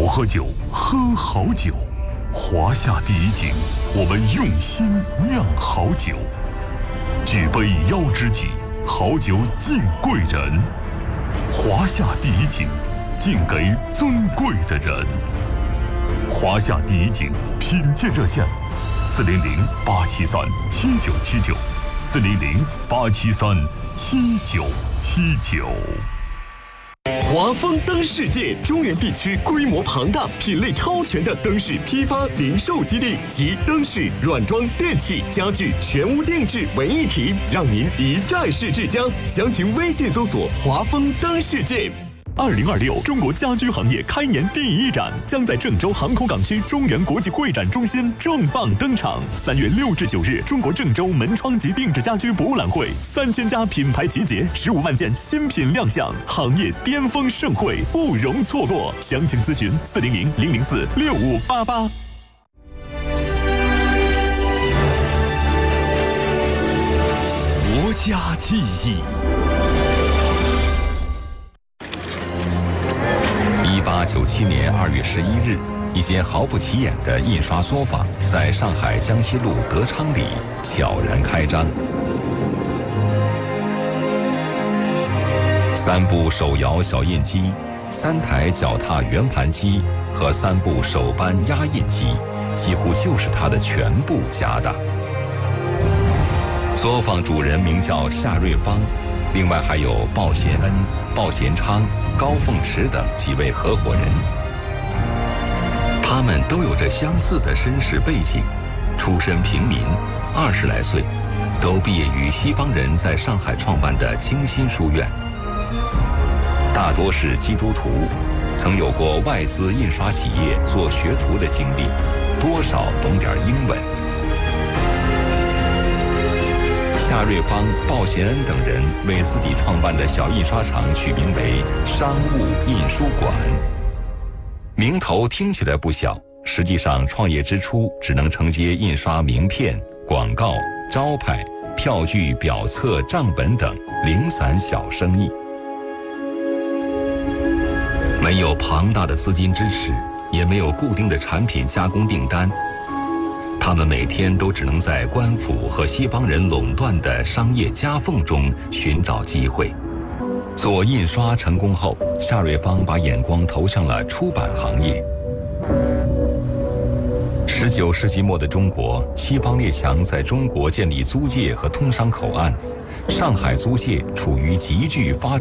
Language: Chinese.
喝酒，喝好酒。华夏第一景，我们用心酿好酒。举杯邀知己，好酒敬贵人。华夏第一景，敬给尊贵的人。华夏第一景品鉴热线：400-873-7979，400-873-7979。 华丰灯世界中原地区规模庞大、品类超全的灯饰批发零售基地及灯饰、软装、电器、家具全屋定制为一体，让您一站式至江。详情微信搜索“华丰灯世界”。2026中国家居行业开年第一展将在郑州航空港区中原国际会展中心重磅登场。3月6至9日，中国郑州门窗及定制家居博物览会，3000家品牌集结，15万件新品亮相，行业巅峰盛会不容错过。详情咨询400-004-6588。 国家记忆。1897年2月11日，一间毫不起眼的印刷作坊在上海江西路德昌里悄然开张。3部手摇小印机、3台脚踏圆盘机和3部手扳压印机，几乎就是它的全部家当。作坊主人名叫夏瑞芳，另外还有鲍贤恩、鲍贤昌、高凤池等几位合伙人，他们都有着相似的身世背景，出身平民，20来岁，都毕业于西方人在上海创办的清新书院，大多是基督徒，曾有过外资印刷企业做学徒的经历，多少懂点英文。夏瑞芳、鲍贤恩等人为自己创办的小印刷厂取名为商务印书馆，名头听起来不小，实际上创业之初只能承接印刷名片、广告、招牌、票据、表册、账本等零散小生意。没有庞大的资金支持，也没有固定的产品加工订单，他们每天都只能在官府和西方人垄断的商业夹缝中寻找机会。做印刷成功后，夏瑞芳把眼光投向了出版行业。19世纪末的中国，西方列强在中国建立租界和通商口岸，上海租界处于急剧发展